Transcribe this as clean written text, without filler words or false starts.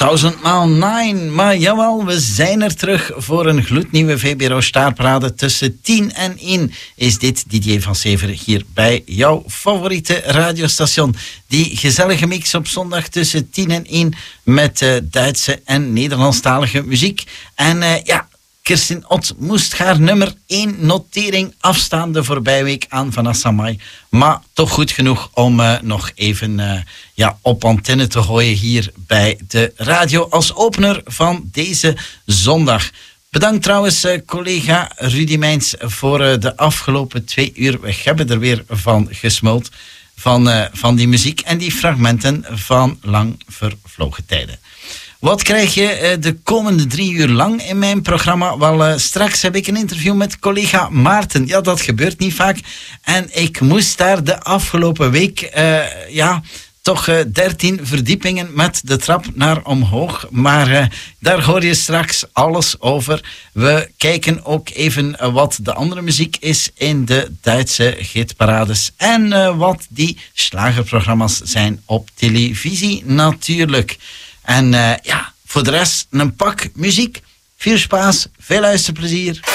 1000x9, maar jawel, we zijn er terug voor een gloednieuwe VPRO Staarparade. Tussen 10 en 1 is dit Didier van Severen hier bij jouw favoriete radiostation. Die gezellige mix op zondag tussen 10 en 1 met Duitse en Nederlandstalige muziek. En Kirstin Ott moest haar nummer 1 notering afstaan de voorbijweek aan Vanessa Mai. Maar toch goed genoeg om nog even op antenne te gooien hier bij de radio als opener van deze zondag. Bedankt trouwens collega Rudy Meijns voor de afgelopen 2 uur. We hebben er weer van gesmuld van die muziek en die fragmenten van lang vervlogen tijden. Wat krijg je de komende 3 uur lang in mijn programma? Wel, straks heb ik een interview met collega Maarten. Ja, dat gebeurt niet vaak. En ik moest daar de afgelopen week, toch 13 verdiepingen met de trap naar omhoog. Maar daar hoor je straks alles over. We kijken ook even wat de andere muziek is in de Duitse hitparades. En wat die slagerprogramma's zijn op televisie natuurlijk. En voor de rest een pak muziek. Veel spaas, veel luisterplezier.